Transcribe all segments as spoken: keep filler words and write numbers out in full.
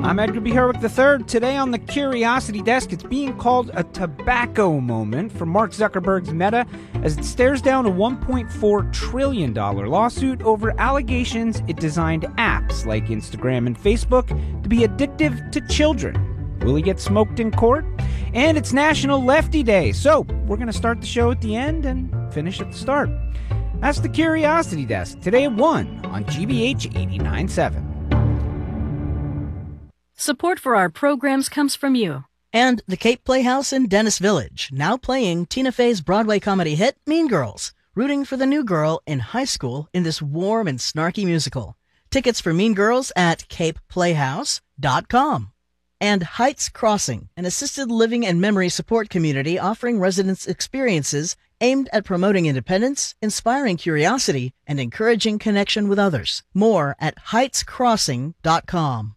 I'm Edgar B. Herwick the third. Today on the Curiosity Desk, it's being called a tobacco moment for Mark Zuckerberg's Meta as it stares down a one point four trillion dollars lawsuit over allegations it designed apps like Instagram and Facebook to be addictive to children. Will he get smoked in court? And it's National Lefty Day, so we're going to start the show at the end and finish at the start. That's the Curiosity Desk, today at one on G B H eighty-nine point seven. Support for our programs comes from you. And the Cape Playhouse in Dennis Village, now playing Tina Fey's Broadway comedy hit, Mean Girls, rooting for the new girl in high school in this warm and snarky musical. Tickets for Mean Girls at cape playhouse dot com. And Heights Crossing, an assisted living and memory support community offering residents experiences aimed at promoting independence, inspiring curiosity, and encouraging connection with others. More at heights crossing dot com.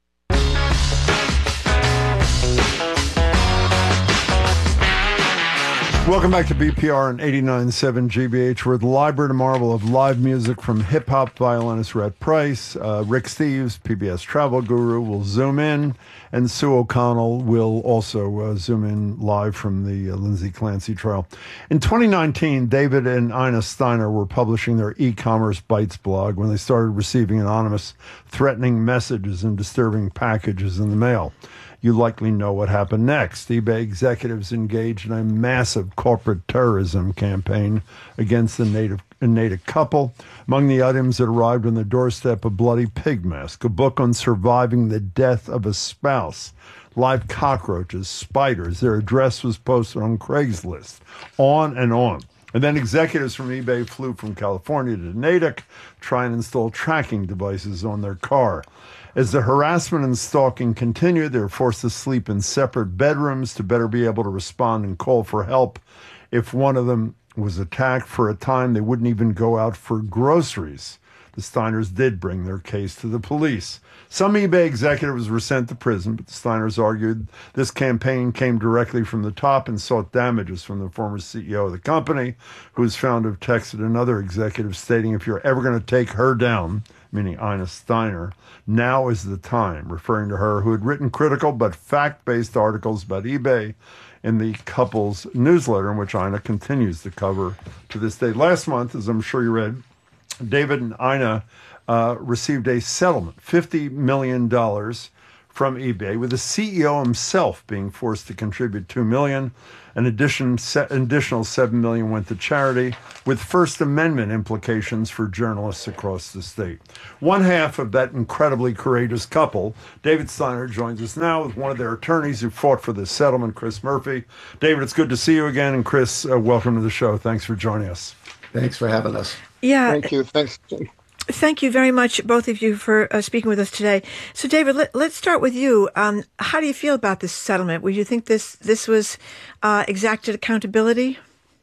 Welcome back to B P R and eighty-nine point seven G B H. We're at the Library to Marvel of live music from hip-hop violinist Rhett Price. Uh, Rick Steves, P B S travel guru, will zoom in, and Sue O'Connell will also uh, zoom in live from the uh, Lindsay Clancy trial. In twenty nineteen, David and Ina Steiner were publishing their e-commerce Bytes blog when they started receiving anonymous, threatening messages and disturbing packages in the mail. You likely know what happened next. eBay executives engaged in a massive corporate terrorism campaign against the native, a native couple. Among the items that arrived on the doorstep, a bloody pig mask, a book on surviving the death of a spouse, live cockroaches, spiders. Their address was posted on Craigslist, on and on. And then executives from eBay flew from California to Natick to try and install tracking devices on their car. As the harassment and stalking continued, they were forced to sleep in separate bedrooms to better be able to respond and call for help. If one of them was attacked for a time, they wouldn't even go out for groceries. The Steiners did bring their case to the police. Some eBay executives were sent to prison, but the Steiners argued this campaign came directly from the top and sought damages from the former C E O of the company, who was found to have texted another executive stating, if you're ever going to take her down, meaning Ina Steiner, now is the time, referring to her, who had written critical but fact-based articles about eBay in the couple's newsletter, in which Ina continues to cover to this day. Last month, as I'm sure you read, David and Ina uh, received a settlement, fifty million dollars from eBay, with the C E O himself being forced to contribute two million dollars. An addition, se- additional seven million dollars went to charity, with First Amendment implications for journalists across the state. One half of that incredibly courageous couple, David Steiner, joins us now with one of their attorneys who fought for this settlement, Chris Murphy. David, it's good to see you again, and Chris, uh, welcome to the show. Thanks for joining us. Thanks for having us. Yeah. Thank you. Thanks. Thank you very much, both of you, for uh, speaking with us today. So, David, let, let's start with you. Um, how do you feel about this settlement? Would you think this this was uh, exacted accountability?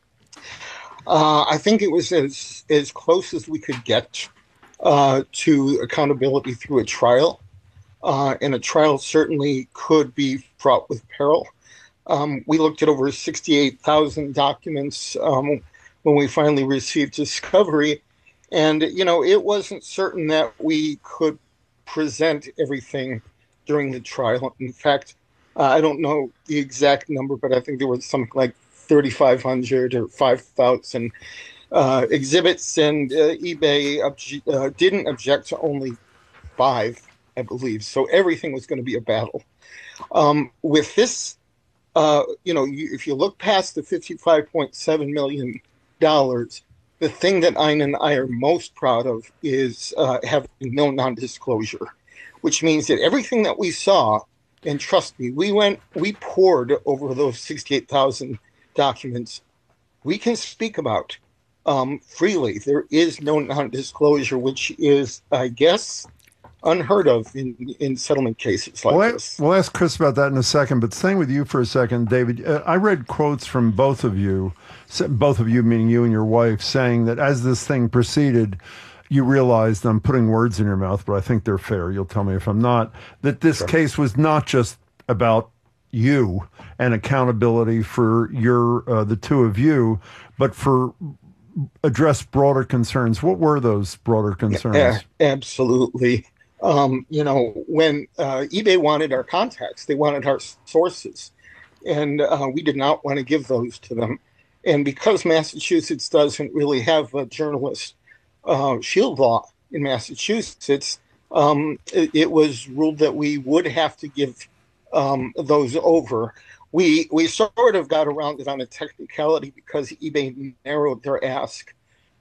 Uh, I think it was as as close as we could get uh, to accountability through a trial, uh, and a trial certainly could be fraught with peril. Um, we looked at over sixty-eight thousand documents um, when we finally received discovery. And, you know, it wasn't certain that we could present everything during the trial. In fact, uh, I don't know the exact number, but I think there was something like thirty-five hundred or five thousand uh, exhibits. And uh, eBay obje- uh, didn't object to only five, I believe. So everything was going to be a battle. Um, with this, uh, you know, you, if you look past the fifty-five point seven million dollars, the thing that Ina and I are most proud of is uh, having no non-disclosure, which means that everything that we saw, and trust me, we went, we poured over those sixty-eight thousand documents, we can speak about um, freely. There is no non-disclosure, which is, I guess, unheard of in, in settlement cases like we'll this. Ask, we'll ask Chris about that in a second, but staying with you for a second, David, uh, I read quotes from both of you, both of you meaning you and your wife, saying that as this thing proceeded, you realized, I'm putting words in your mouth, but I think they're fair, you'll tell me if I'm not, that this sure. case was not just about you and accountability for your uh, the two of you, but for address broader concerns. What were those broader concerns? Yeah, absolutely. Um, you know, when uh, eBay wanted our contacts, they wanted our sources, and uh, we did not want to give those to them. And because Massachusetts doesn't really have a journalist uh, shield law in Massachusetts, um, it, it was ruled that we would have to give um, those over. We we sort of got around it on a technicality because eBay narrowed their ask.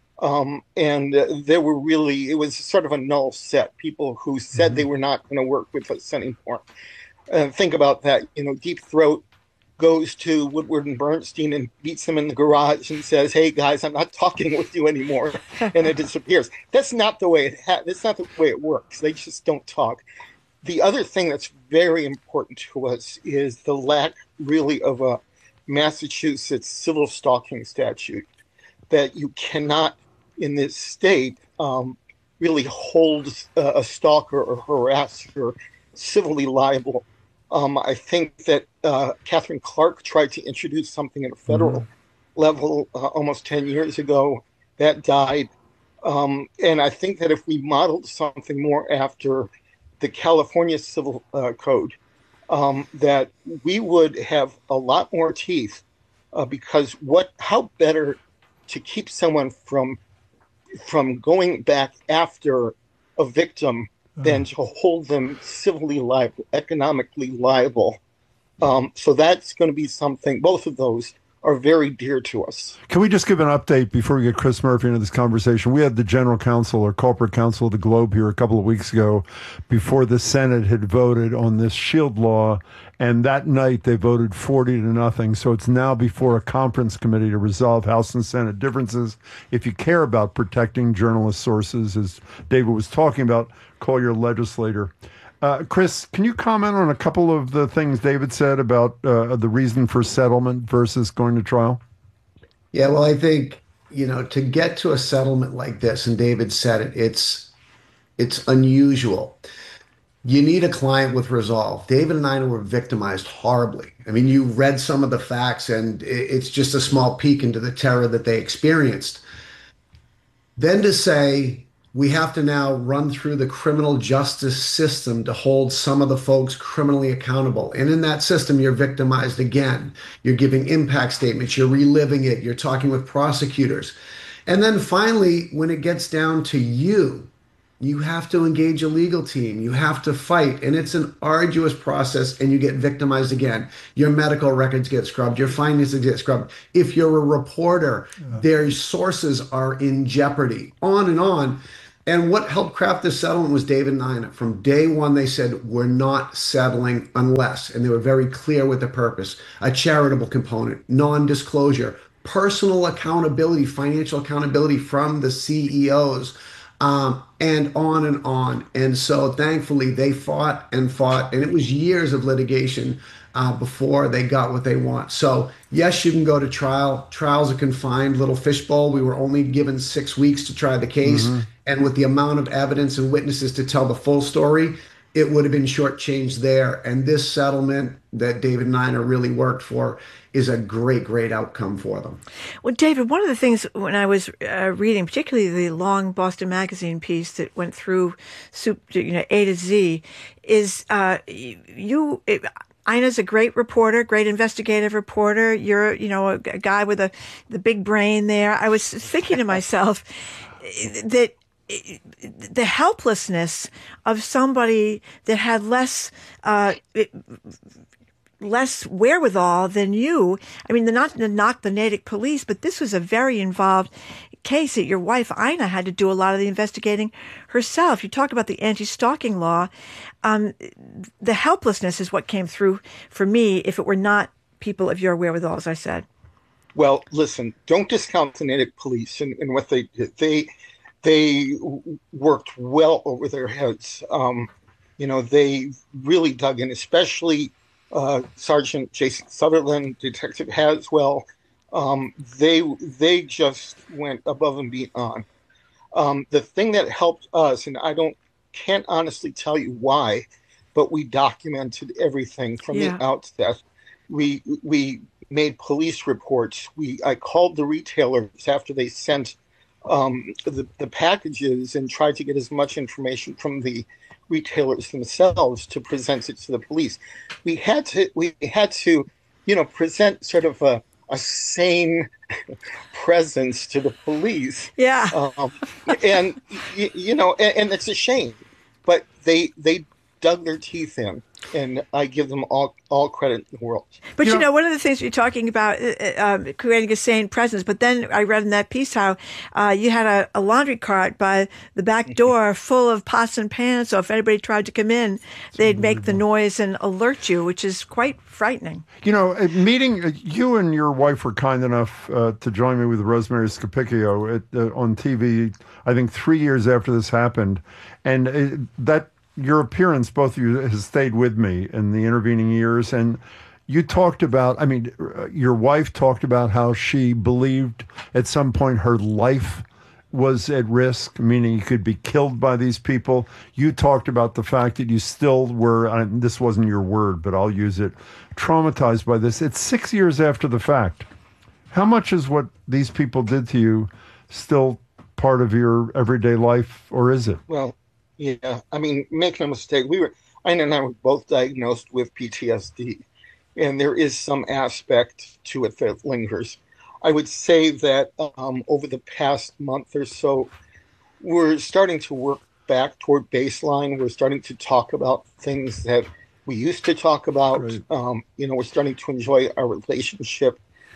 Um, and uh, there were really, it was sort of a null set, people who said mm-hmm. they were not going to work with us anymore. Uh, think about that. You know, Deep Throat goes to Woodward and Bernstein and beats them in the garage and says, "Hey guys, I'm not talking with you anymore," and it disappears. That's not the way it ha- that's not the way it works. They just don't talk. The other thing that's very important to us is the lack really of a Massachusetts civil stalking statute, that you cannot in this state um, really hold uh, a stalker or harasser civilly liable. Um, I think that uh, Catherine Clark tried to introduce something at a federal mm-hmm. level uh, almost ten years ago. That died. Um, and I think that if we modeled something more after the California Civil uh, Code, um, that we would have a lot more teeth uh, because what? how better to keep someone from from going back after a victim than to hold them civilly liable, economically liable. Um, so that's going to be something, both of those are very dear to us. Can we just give an update before we get Chris Murphy into this conversation? We had the general counsel or corporate counsel of the Globe here a couple of weeks ago before the Senate had voted on this shield law. And that night they voted forty to nothing. So it's now before a conference committee to resolve House and Senate differences. If you care about protecting journalist sources, as David was talking about, call your legislator. Uh, Chris, can you comment on a couple of the things David said about uh, the reason for settlement versus going to trial? Yeah, well, I think, you know, to get to a settlement like this, and David said it, it's it's unusual. You need a client with resolve. David and I were victimized horribly. I mean, you read some of the facts, and it's just a small peek into the terror that they experienced. Then to say, we have to now run through the criminal justice system to hold some of the folks criminally accountable. And in that system, you're victimized again. You're giving impact statements. You're reliving it. You're talking with prosecutors. And then finally, when it gets down to you, you have to engage a legal team. You have to fight. And it's an arduous process, and you get victimized again. Your medical records get scrubbed. Your finances get scrubbed. If you're a reporter, yeah. their sources are in jeopardy, on and on. And what helped craft this settlement was David and I. From day one, they said, we're not settling unless, and they were very clear with the purpose, a charitable component, non-disclosure, personal accountability, financial accountability from the C E Os, um, and on and on. And so thankfully, they fought and fought, and it was years of litigation uh, before they got what they want. So yes, you can go to trial. Trial's a confined little fishbowl. We were only given six weeks to try the case. Mm-hmm. And with the amount of evidence and witnesses to tell the full story, it would have been shortchanged there. And this settlement that David and I are really worked for is a great, great outcome for them. Well, David, one of the things when I was uh, reading, particularly the long Boston Magazine piece that went through soup, you know, A to Z, is uh, you. It, Ina's a great reporter, great investigative reporter. You're, you know, a, a guy with a the big brain there. I was thinking to myself that the helplessness of somebody that had less uh, less wherewithal than you. I mean, not to knock the Natick police, but this was a very involved case that your wife, Ina, had to do a lot of the investigating herself. You talk about the anti-stalking law. Um, the helplessness is what came through for me if it were not people of your wherewithal, as I said. Well, listen, don't discount the Natick police and, and what they did. They They worked well over their heads. Um, you know, they really dug in, especially uh, Sergeant Jason Sutherland, Detective Haswell. Um, they they just went above and beyond. Um, the thing that helped us, and I don't can't honestly tell you why, but we documented everything from yeah. the outset. We we made police reports. We I called the retailers after they sent Um, the, the packages and tried to get as much information from the retailers themselves to present it to the police. We had to, we had to, you know, present sort of a, a sane presence to the police. Yeah. Um, and, you, you know, and, and it's a shame, but they, they dug their teeth in, and I give them all, all credit in the world. But, you Yeah. know, one of the things you're talking about, uh, um, creating a sane presence, but then I read in that piece how uh, you had a, a laundry cart by the back door full of pots and pans, so if anybody tried to come in, they'd make the noise and alert you, which is quite frightening. You know, uh, meeting, uh, you and your wife were kind enough uh, to join me with Rosemary Scapicchio at, uh, on T V, I think three years after this happened. And uh, that your appearance, both of you, has stayed with me in the intervening years. And you talked about, I mean, your wife talked about how she believed at some point her life was at risk, meaning you could be killed by these people. You talked about the fact that you still were, and this wasn't your word, but I'll use it, traumatized by this. It's six years after the fact. How much is what these people did to you still part of your everyday life, or is it? Well, yeah, I mean, make no mistake, we were, Ina and I were both diagnosed with P T S D, and there is some aspect to it that lingers. I would say that um, over the past month or so, we're starting to work back toward baseline. We're starting to talk about things that we used to talk about. Right. Um, you know, we're starting to enjoy our relationship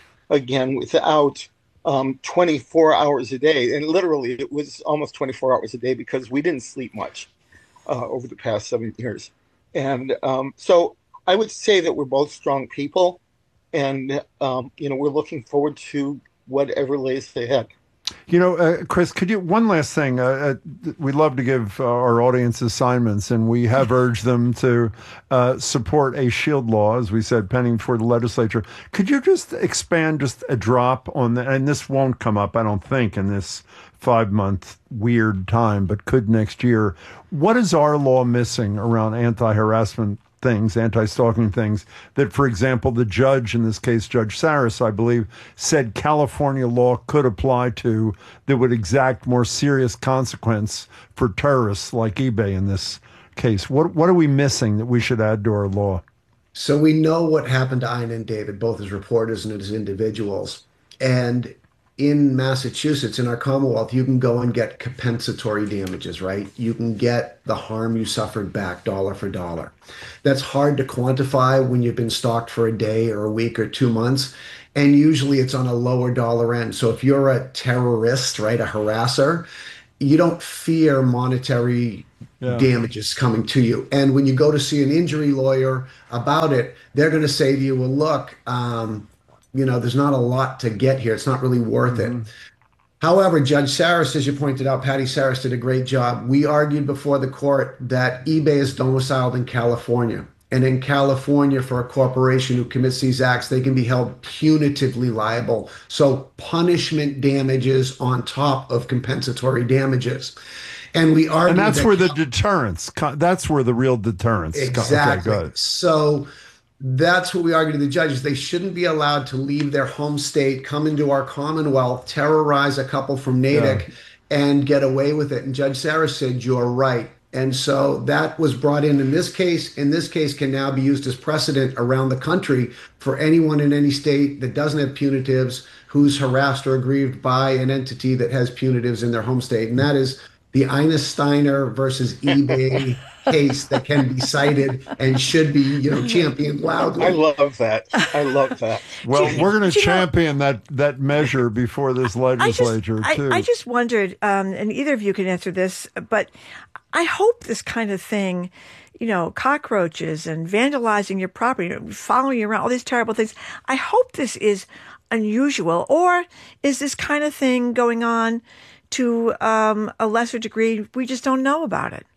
again without um, twenty-four hours a day. And literally, it was almost twenty-four hours a day because we didn't sleep much uh, over the past seven years. And um, so I would say that we're both strong people. And, um, you know, we're looking forward to whatever lays ahead. You know, uh, Chris, could you, one last thing, uh, uh, we love to give uh, our audience assignments, and we have urged them to uh, support a shield law, as we said, pending for the legislature. Could you just expand just a drop on that? And this won't come up, I don't think, in this five-month weird time, but could next year. What is our law missing around anti-harassment things, anti-stalking things, that, for example, the judge, in this case, Judge Saris, I believe, said California law could apply to, that would exact more serious consequence for terrorists like eBay in this case? What what are we missing that we should add to our law? So we know what happened to Ina and David, both as reporters and as individuals. And in Massachusetts, in our Commonwealth, you can go and get compensatory damages, right? You can get the harm you suffered back dollar for dollar. That's hard to quantify when you've been stalked for a day or a week or two months. And usually it's on a lower dollar end. So if you're a terrorist, right, a harasser, you don't fear monetary yeah. damages coming to you. And when you go to see an injury lawyer about it, they're going to say to you, well, look, um, you know, there's not a lot to get here. It's not really worth mm-hmm. it. However, Judge Saris, as you pointed out, Patty Saris did a great job. We argued before the court that eBay is domiciled in California. And in California, for a corporation who commits these acts, they can be held punitively liable. So punishment damages on top of compensatory damages. And we argued And that's that where the deterrence, that's where the real deterrence. Exactly. Okay, so that's what we argued to the judges. They shouldn't be allowed to leave their home state, come into our Commonwealth, terrorize a couple from Natick, yeah. and get away with it. And Judge Saris said, you're right. And so that was brought in in this case. In this case can now be used as precedent around the country for anyone in any state that doesn't have punitives, who's harassed or aggrieved by an entity that has punitives in their home state. And that is the Ina Steiner versus eBay case that can be cited and should be, you know, championed loudly. I love that. I love that. Well, you, we're going to champion know, that that measure before this legislature, I just, too. I, I just wondered, um, and either of you can answer this, but I hope this kind of thing, you know, cockroaches and vandalizing your property, you know, following you around, all these terrible things, I hope this is unusual. Or is this kind of thing going on to um, a lesser degree? We just don't know about it.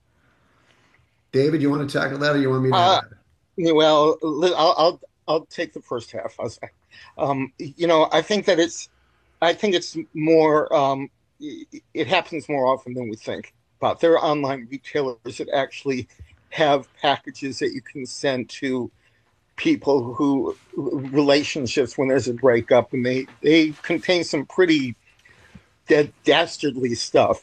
David, you want to tackle that, or you want me to? Uh, well, I'll, I'll I'll take the first half. I'll say. Um, you know, I think that it's, I think it's more. Um, it happens more often than we think. But there are online retailers that actually have packages that you can send to people who relationships when there's a breakup, and they they contain some pretty dead dastardly stuff.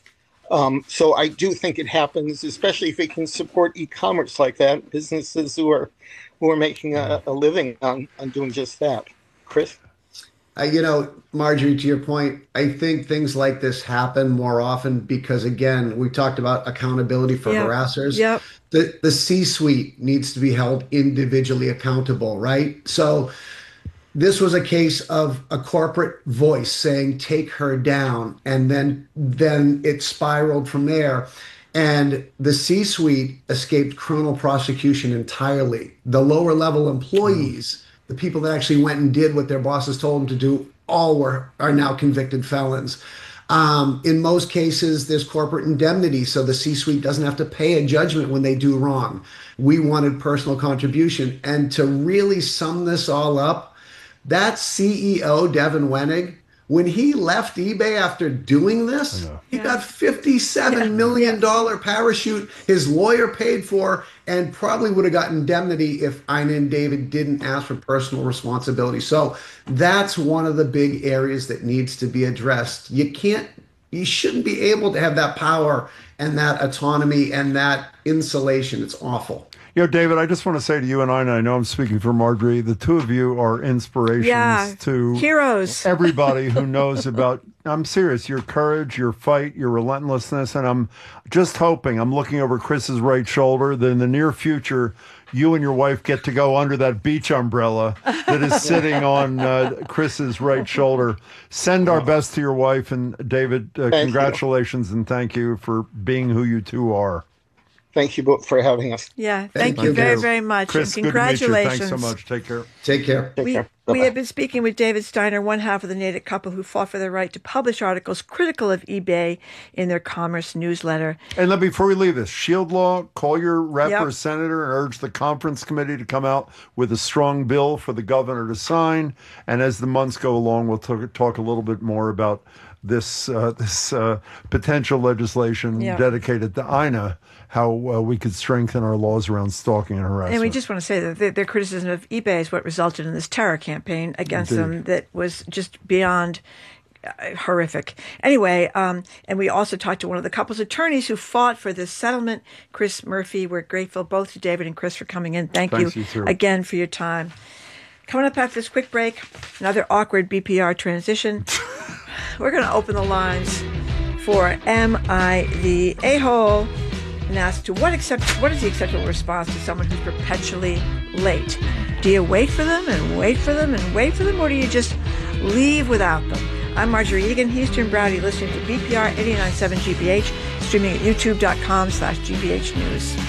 Um, so I do think it happens, especially if it can support e-commerce like that, businesses who are who are making a, a living on, on doing just that. Chris? Uh, you know, Marjorie, to your point, I think things like this happen more often because, again, we talked about accountability for Yep. harassers. Yep. The, the C-suite needs to be held individually accountable, right? So this was a case of a corporate voice saying, take her down. And then, then it spiraled from there. And the C-suite escaped criminal prosecution entirely. The lower level employees, the people that actually went and did what their bosses told them to do, all were are now convicted felons. Um, in most cases, there's corporate indemnity, so the C-suite doesn't have to pay a judgment when they do wrong. We wanted personal contribution. And to really sum this all up, that C E O, Devin Wenig, when he left eBay after doing this, he got fifty-seven million dollars parachute his lawyer paid for, and probably would have got indemnity if Ina and David didn't ask for personal responsibility. So that's one of the big areas that needs to be addressed. You can't, you shouldn't be able to have that power and that autonomy and that insulation. It's awful. You know, David, I just want to say to you and I, and I know I'm speaking for Marjorie, the two of you are inspirations Yeah, to heroes. everybody who knows about, I'm serious, your courage, your fight, your relentlessness. And I'm just hoping, I'm looking over Chris's right shoulder, that in the near future, you and your wife get to go under that beach umbrella that is sitting on uh, Chris's right shoulder. Send our best to your wife. And David, uh, congratulations you. And thank you for being who you two are. Thank you both for having us. Yeah, thank, Thank you you. very, very much. Chris, and good to meet you. congratulations. Thanks so much. Take care. Take care. Take We, care. we Bye-bye. have been speaking with David Steiner, one half of the Natick couple who fought for their right to publish articles critical of eBay in their commerce newsletter. And then before we leave this, Shield Law, call your rep Yep. or senator and urge the conference committee to come out with a strong bill for the governor to sign. And as the months go along, we'll talk, talk a little bit more about this uh, this uh, potential legislation Yeah. dedicated to Ina, how uh, we could strengthen our laws around stalking and harassment. And we just want to say that their, their criticism of eBay is what resulted in this terror campaign against Indeed. them that was just beyond uh, horrific. Anyway, um, and we also talked to one of the couple's attorneys who fought for this settlement, Chris Murphy. We're grateful both to David and Chris for coming in. Thank Thanks, you, you too. again for your time. Coming up after this quick break, another awkward B P R transition. We're going to open the lines for Am I the A-hole? And ask to what accept what is the acceptable response to someone who's perpetually late? Do you wait for them and wait for them and wait for them, or do you just leave without them? I'm Marjorie Egan, he's Jim Browdy, listening to B P R eighty-nine point seven G B H, streaming at youtube dot com slash G B H News.